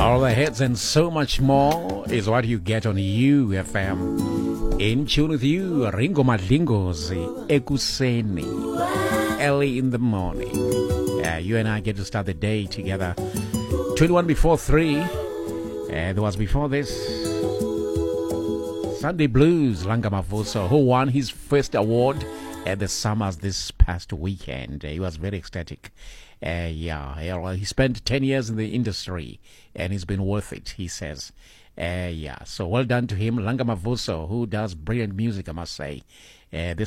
All the hits and so much more is what you get on UFM. In tune with you, Ringo Madlingozi, Ekuseni, early in the morning. You and I get to start the day together. 21 before 3. There was before this Sunday Blues, Langa Mavuso, who won his first award at the Summers this past weekend. He was very ecstatic. He spent 10 years in the industry and it's been worth it, he says. So well done to him, Langa Mavuso, who does brilliant music, I must say. This